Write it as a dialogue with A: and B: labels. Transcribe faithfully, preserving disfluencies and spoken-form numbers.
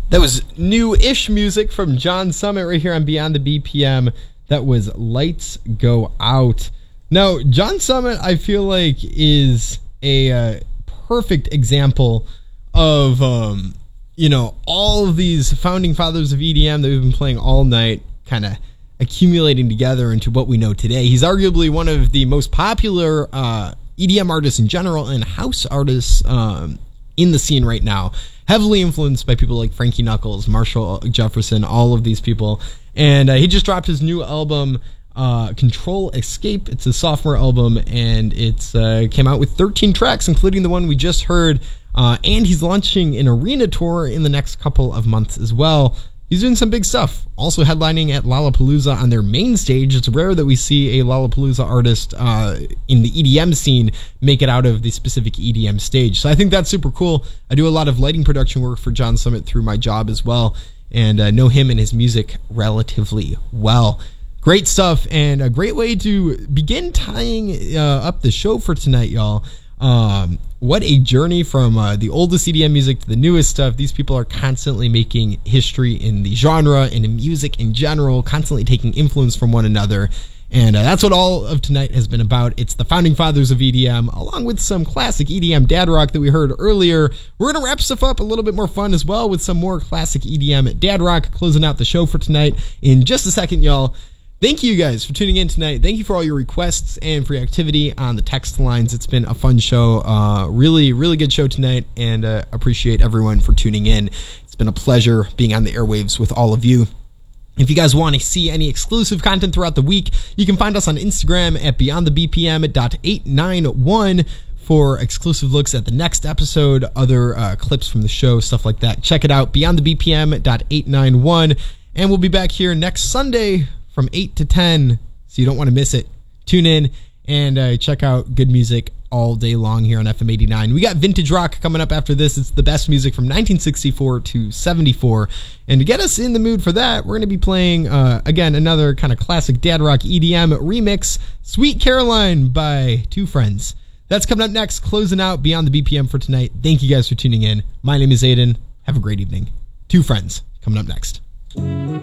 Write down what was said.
A: That was new-ish music from John Summit right here on Beyond the B P M. That was Lights Go Out. Now, John Summit, I feel like, is a uh, perfect example of, um, you know, all of these founding fathers of E D M that we've been playing all night, kind of accumulating together into what we know today. He's arguably one of the most popular uh, E D M artists in general and house artists um, in the scene right now. Heavily influenced by people like Frankie Knuckles, Marshall Jefferson, all of these people. And uh, he just dropped his new album, uh, Control Escape. It's his sophomore album, and it's uh, came out with thirteen tracks, including the one we just heard. Uh, and he's launching an arena tour in the next couple of months as well. He's doing some big stuff. Also headlining at Lollapalooza on their main stage. It's rare that we see a Lollapalooza artist uh, in the E D M scene make it out of the specific E D M stage. So I think that's super cool. I do a lot of lighting production work for John Summit through my job as well, and uh, know him and his music relatively well. Great stuff, and a great way to begin tying uh, up the show for tonight, y'all. Um, what a journey from uh, the oldest E D M music to the newest stuff. These people are constantly making history in the genre and in music in general, constantly taking influence from one another. And uh, that's what all of tonight has been about. It's the founding fathers of E D M, along with some classic E D M dad rock that we heard earlier. We're going to wrap stuff up a little bit more fun as well with some more classic E D M dad rock, closing out the show for tonight in just a second, y'all. Thank you guys for tuning in tonight. Thank you for all your requests and for your activity on the text lines. It's been a fun show. Uh, really, really good show tonight, and uh, appreciate everyone for tuning in. It's been a pleasure being on the airwaves with all of you. If you guys want to see any exclusive content throughout the week, you can find us on Instagram at beyond the b p m dot eight nine one for exclusive looks at the next episode, other uh, clips from the show, stuff like that. Check it out, beyond the b p m dot eight nine one, and we'll be back here next Sunday from eight to ten, so you don't want to miss it. Tune in and uh, check out good music all day long here on F M eighty-nine. We got vintage rock coming up after this. It's the best music from nineteen sixty-four to seventy-four. And to get us in the mood for that, we're going to be playing, uh, again, another kind of classic dad rock E D M remix, Sweet Caroline by Two Friends. That's coming up next, closing out Beyond the B P M for tonight. Thank you guys for tuning in. My name is Aiden. Have a great evening. Two Friends coming up next.